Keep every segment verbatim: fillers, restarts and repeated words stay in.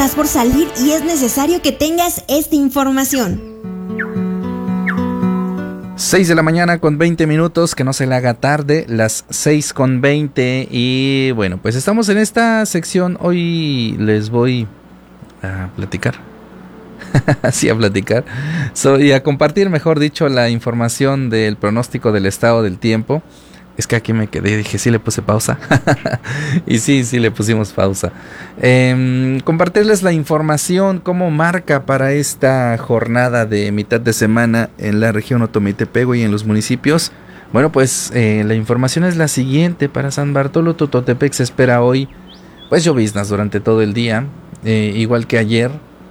estás por salir y es necesario que tengas esta información. seis de la mañana con veinte minutos, que no se le haga tarde, las seis con veinte. Y bueno, pues estamos en esta sección. Hoy les voy a platicar. Así a platicar. So, y a compartir, mejor dicho, la información del pronóstico del estado del tiempo. Es que aquí me quedé, dije, sí le puse pausa. Y sí, sí le pusimos pausa. Eh, compartirles la información, cómo marca para esta jornada de mitad de semana en la región Otomitepego y en los municipios. Bueno, pues eh, la información es la siguiente. Para San Bartolo Tototepec se espera hoy, pues lloviznas durante todo el día, eh, igual que ayer.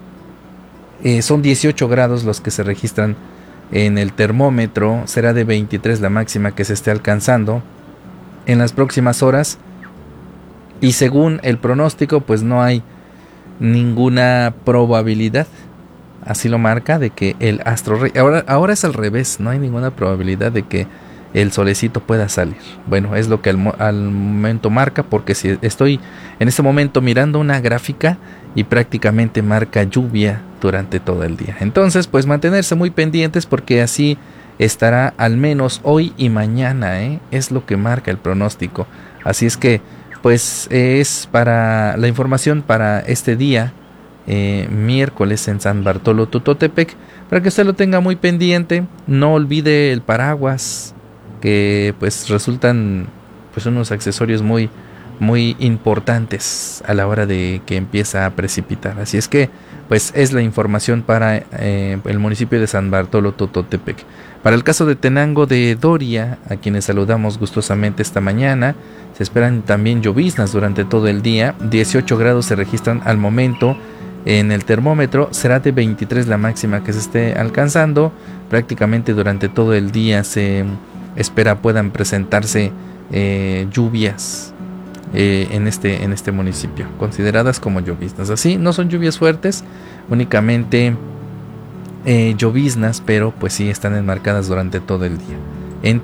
Eh, son dieciocho grados los que se registran en el termómetro, será de veintitrés la máxima que se esté alcanzando en las próximas horas, y según el pronóstico pues no hay ninguna probabilidad, así lo marca, de que el astro rey, ahora, ahora es al revés, no hay ninguna probabilidad de que el solecito pueda salir. Bueno, es lo que al, al momento marca, porque si estoy en este momento mirando una gráfica y prácticamente marca lluvia durante todo el día. Entonces, pues mantenerse muy pendientes, porque así estará al menos hoy y mañana, ¿eh? Es lo que marca el pronóstico. Así es que, pues es para la información para este día, eh, miércoles en San Bartolo Tototepec, para que usted lo tenga muy pendiente. No olvide el paraguas, que pues resultan pues unos accesorios muy muy importantes a la hora de que empieza a precipitar. Así es que pues es la información para eh, el municipio de San Bartolo Tototepec. Para el caso de Tenango de Doria, a quienes saludamos gustosamente esta mañana, se esperan también lloviznas durante todo el día. dieciocho grados se registran al momento en el termómetro, será de veintitrés la máxima que se esté alcanzando. Prácticamente durante todo el día se espera puedan presentarse eh, lluvias eh, en este en este municipio, consideradas como lloviznas. Así no son lluvias fuertes, únicamente eh, lloviznas, pero pues sí están enmarcadas durante todo el día.